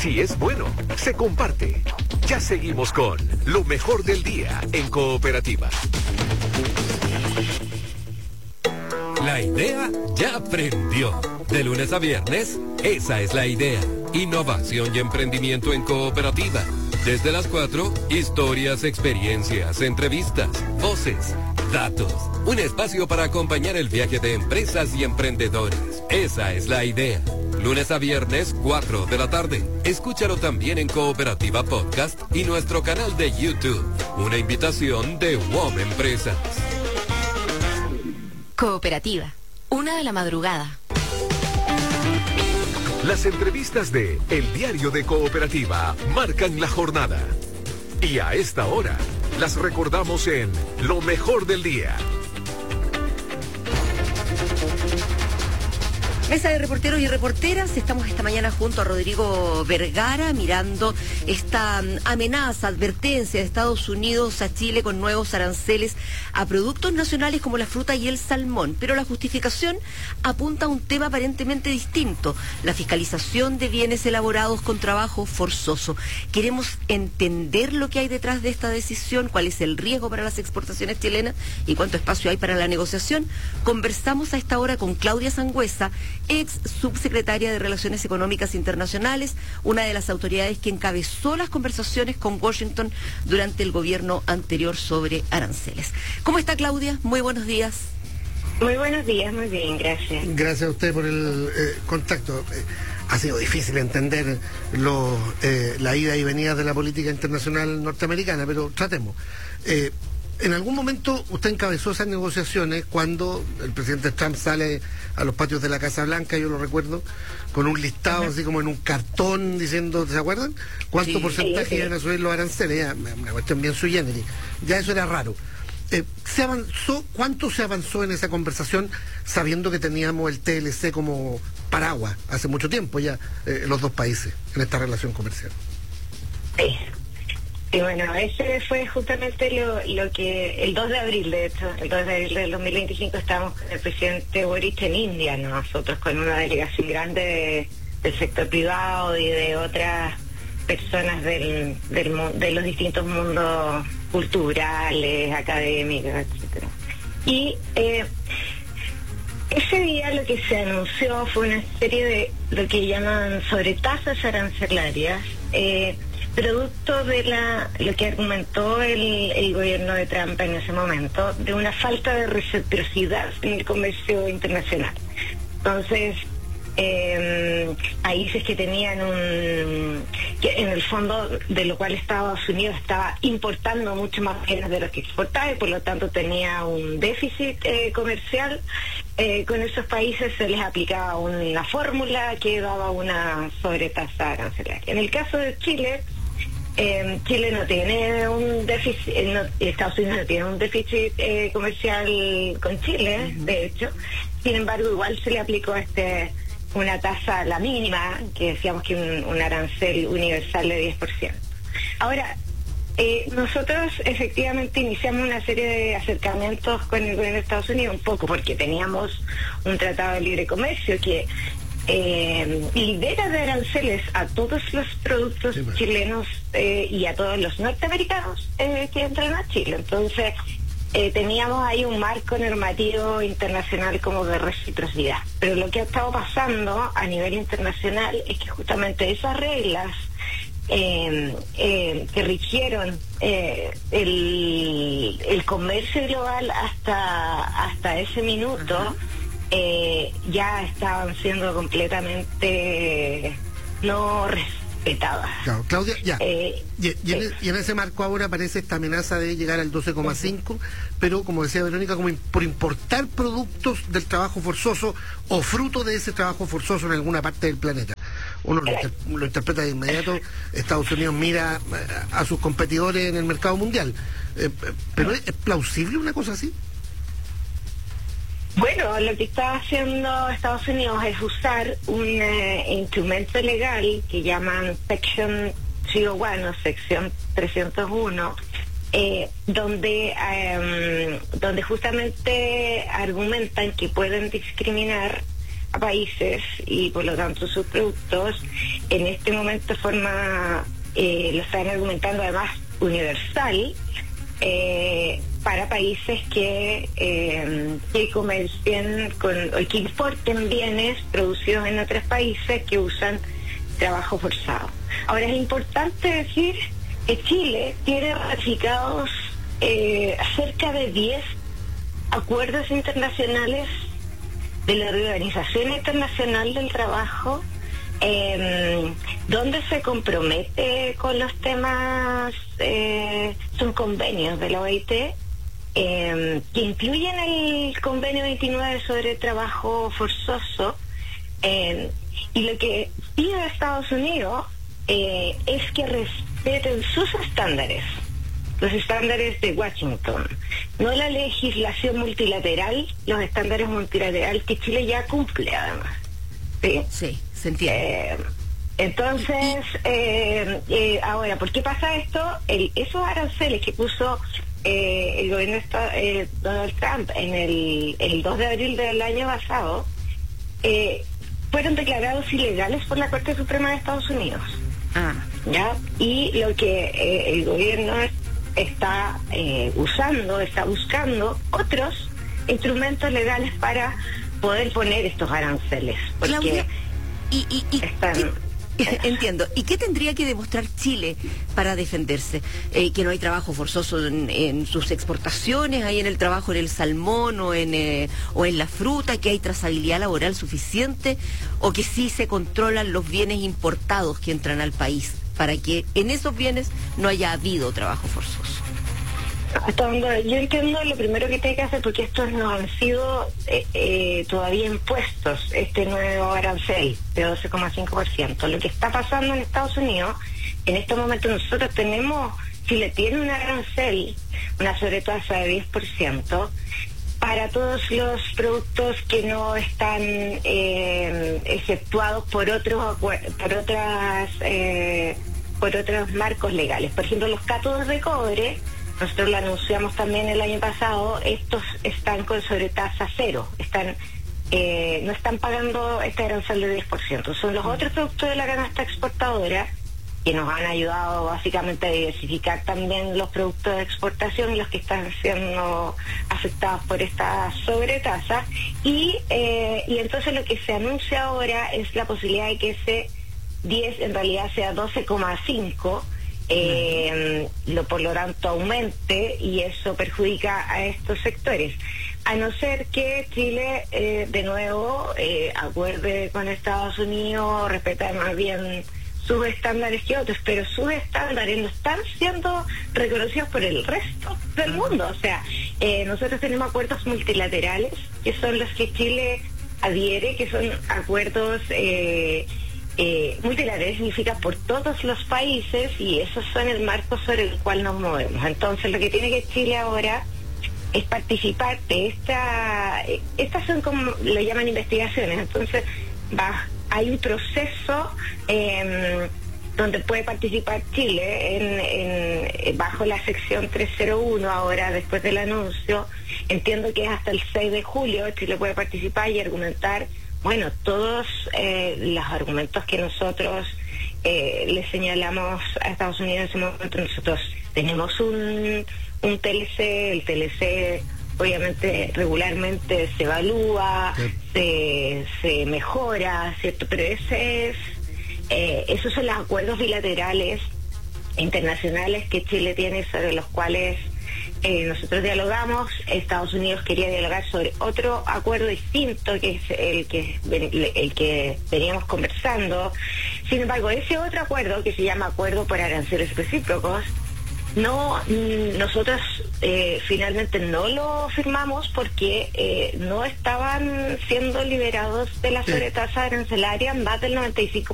Si es bueno, se comparte. Ya seguimos con lo mejor del día en Cooperativa. La idea ya prendió. De lunes a viernes, esa es la idea. Innovación y emprendimiento en Cooperativa. Desde las 4, historias, experiencias, entrevistas, voces, datos. Un espacio para acompañar el viaje de empresas y emprendedores. Esa es la idea. Lunes a viernes, 4 de la tarde. Escúchalo también en Cooperativa Podcast y nuestro canal de YouTube. Una invitación de WOM Empresas. Cooperativa. 1 de la madrugada. Las entrevistas de El Diario de Cooperativa marcan la jornada. Y a esta hora, las recordamos en Lo Mejor del Día. Mesa de reporteros y reporteras, estamos esta mañana junto a Rodrigo Vergara mirando esta amenaza, advertencia de Estados Unidos a Chile con nuevos aranceles a productos nacionales como la fruta y el salmón. Pero la justificación apunta a un tema aparentemente distinto, la fiscalización de bienes elaborados con trabajo forzoso. Queremos entender lo que hay detrás de esta decisión, cuál es el riesgo para las exportaciones chilenas y cuánto espacio hay para la negociación. Conversamos a esta hora con Claudia Sangüesa, ex subsecretaria de Relaciones Económicas Internacionales, una de las autoridades que encabezó las conversaciones con Washington durante el gobierno anterior sobre aranceles. ¿Cómo está, Claudia? Muy buenos días. Muy buenos días, muy bien, gracias. Gracias a usted por el contacto. Ha sido difícil entender la ida y venida de la política internacional norteamericana, pero tratemos. En algún momento usted encabezó esas negociaciones cuando el presidente Trump sale a los patios de la Casa Blanca, yo lo recuerdo, con un listado así como en un cartón diciendo, ¿se acuerdan? ¿Cuánto porcentaje iban a subir los aranceles? Ya, una cuestión bien sui generis. Ya eso era raro. ¿Se avanzó? ¿Cuánto se avanzó en esa conversación sabiendo que teníamos el TLC como paraguas hace mucho tiempo ya los dos países en esta relación comercial? Sí. Y bueno, ese fue justamente lo que, el 2 de abril, de hecho, el 2 de abril del 2025 estábamos con el presidente Boric en India, nosotros con una delegación grande del sector privado y de otras personas de los distintos mundos culturales, académicos, etcétera. Y ese día lo que se anunció fue una serie de lo que llaman sobretasas arancelarias, producto de lo que argumentó el gobierno de Trump en ese momento, de una falta de reciprocidad en el comercio internacional. Entonces, países que tenían que en el fondo, de lo cual Estados Unidos estaba importando mucho más bienes de los que exportaba y por lo tanto tenía un déficit comercial, con esos países se les aplicaba una fórmula que daba una sobretasa arancelaria. En el caso de Chile, Chile no tiene un déficit, Estados Unidos no tiene un déficit comercial con Chile, de hecho. Sin embargo, igual se le aplicó una tasa, la mínima, que decíamos que un arancel universal de 10%. Ahora, nosotros efectivamente iniciamos una serie de acercamientos con el gobierno de Estados Unidos, un poco porque teníamos un tratado de libre comercio que libera de aranceles a todos los productos chilenos y a todos los norteamericanos que entran a Chile. Entonces, teníamos ahí un marco normativo internacional como de reciprocidad. Pero lo que ha estado pasando a nivel internacional es que justamente esas reglas que rigieron el comercio global hasta ese minuto, ya estaban siendo completamente no respetadas. Claro, Claudia, ya. Y en ese marco ahora aparece esta amenaza de llegar al 12,5, pero como decía Verónica, como por importar productos del trabajo forzoso o fruto de ese trabajo forzoso en alguna parte del planeta. Uno lo interpreta de inmediato, Estados Unidos mira a sus competidores en el mercado mundial. ¿Pero es plausible una cosa así? Bueno, lo que está haciendo Estados Unidos es usar un instrumento legal que llaman Section 301 o Sección 301, donde justamente argumentan que pueden discriminar a países y por lo tanto sus productos en este momento de forma, lo están argumentando además universal, para países que comercien o que importen bienes producidos en otros países que usan trabajo forzado. Ahora es importante decir que Chile tiene ratificados cerca de 10 acuerdos internacionales de la Organización Internacional del Trabajo, donde se compromete con los temas, son convenios de la OIT, que incluyen el convenio 29 sobre trabajo forzoso, y lo que pide Estados Unidos es que respeten sus estándares, los estándares de Washington, no la legislación multilateral, los estándares multilaterales que Chile ya cumple además. Sí, se entiende. Entonces, ahora, ¿por qué pasa esto? Esos aranceles que puso el gobierno de Donald Trump en el 2 de abril del año pasado, fueron declarados ilegales por la Corte Suprema de Estados Unidos. ¿Ya? Y lo que el gobierno está buscando otros instrumentos legales para poder poner estos aranceles. Porque Claudia, entiendo. ¿Y qué tendría que demostrar Chile para defenderse? Que no hay trabajo forzoso en sus exportaciones, hay en el trabajo en el salmón o en la fruta, que hay trazabilidad laboral suficiente, o que sí se controlan los bienes importados que entran al país, para que en esos bienes no haya habido trabajo forzoso. Hasta donde yo entiendo, lo primero que tiene que hacer, porque estos no han sido todavía impuestos, este nuevo arancel de 12,5%. Lo que está pasando en Estados Unidos, en este momento nosotros Chile tiene un arancel, una sobretasa de 10%, para todos los productos que no están exceptuados por otros marcos legales. Por ejemplo, los cátodos de cobre, nosotros lo anunciamos también el año pasado, estos están con sobretasa cero, no están pagando este arancel de 10%. Son los otros productos de la canasta exportadora que nos han ayudado básicamente a diversificar también los productos de exportación y los que están siendo afectados por esta sobretasa. Y entonces lo que se anuncia ahora es la posibilidad de que ese 10 en realidad sea 12,5%, por lo tanto aumente, y eso perjudica a estos sectores, a no ser que Chile de nuevo acuerde con Estados Unidos, respetar más bien sus estándares que otros, pero sus estándares no están siendo reconocidos por el resto del mundo. O sea, nosotros tenemos acuerdos multilaterales, que son los que Chile adhiere, que son acuerdos multilaterales, significa por todos los países, y esos son el marco sobre el cual nos movemos. Entonces lo que tiene que Chile ahora es participar de estas son como lo llaman investigaciones. Entonces hay un proceso donde puede participar Chile bajo la sección 301 ahora, después del anuncio. Entiendo que es hasta el 6 de julio Chile puede participar y argumentar, bueno, todos los argumentos que nosotros le señalamos a Estados Unidos en ese momento. Nosotros tenemos un TLC, el TLC obviamente regularmente se evalúa, se mejora, ¿cierto? Pero esos son los acuerdos bilaterales internacionales que Chile tiene, sobre los cuales nosotros dialogamos. Estados Unidos quería dialogar sobre otro acuerdo distinto, que es el que veníamos conversando. Sin embargo, ese otro acuerdo, que se llama Acuerdo por Aranceles Recíprocos, nosotros finalmente no lo firmamos porque no estaban siendo liberados de la sobretasa arancelaria más del 95%.